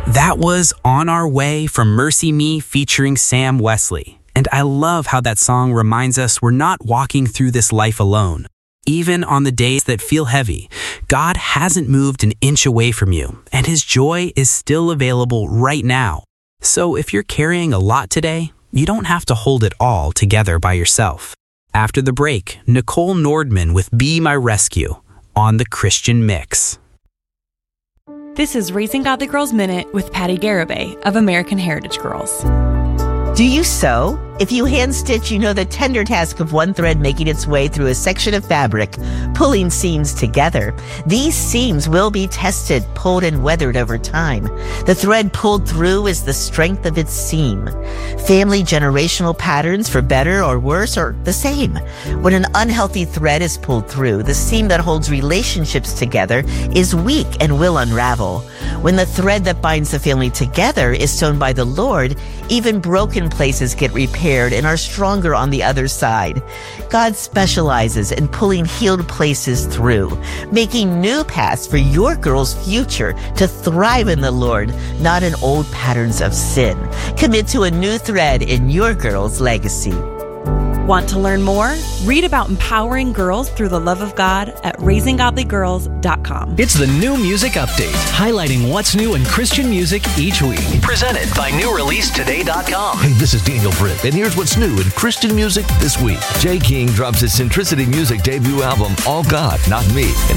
That was On Our Way from Mercy Me featuring Sam Wesley. And I love how that song reminds us we're not walking through this life alone. Even on the days that feel heavy, God hasn't moved an inch away from you, and His joy is still available right now. So if you're carrying a lot today, you don't have to hold it all together by yourself. After the break, Nicole Nordman with Be My Rescue on the Christian Mix. This is Raising Godly Girls Minute with Patty Garibay of American Heritage Girls. Do you sew? If you hand stitch, you know the tender task of one thread making its way through a section of fabric, pulling seams together. These seams will be tested, pulled, and weathered over time. The thread pulled through is the strength of its seam. Family generational patterns, for better or worse, are the same. When an unhealthy thread is pulled through, the seam that holds relationships together is weak and will unravel. When the thread that binds the family together is sewn by the Lord, even broken places get repaired and are stronger on the other side. God specializes in pulling healed places through, making new paths for your girl's future to thrive in the Lord, not in old patterns of sin. Commit to a new thread in your girl's legacy. Want to learn more? Read about empowering girls through the love of God at raisinggodlygirls.com. It's the New Music Update, highlighting what's new in Christian music each week. Presented by NewReleaseToday.com. Hey, this is Daniel Britt, and here's what's new in Christian music this week. Jay King drops his Centricity Music debut album, All God, Not Me, and